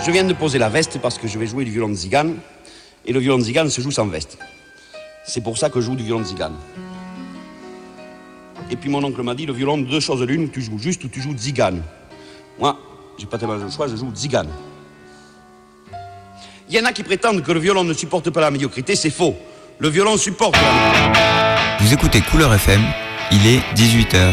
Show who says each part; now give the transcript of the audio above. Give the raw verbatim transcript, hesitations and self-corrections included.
Speaker 1: Je viens de poser la veste parce que je vais jouer du violon de zigane. Et le violon de zigane se joue sans veste. C'est pour ça que je joue du violon de zigane. Et puis mon oncle m'a dit, le violon, deux choses l'une, tu joues juste ou tu joues zigane. Moi, j'ai pas tellement le choix, je joue zigane. Il y en a qui prétendent que le violon ne supporte pas la médiocrité, c'est faux. Le violon supporte la médiocrité.
Speaker 2: Vous écoutez Couleur F M, il est dix-huit heures.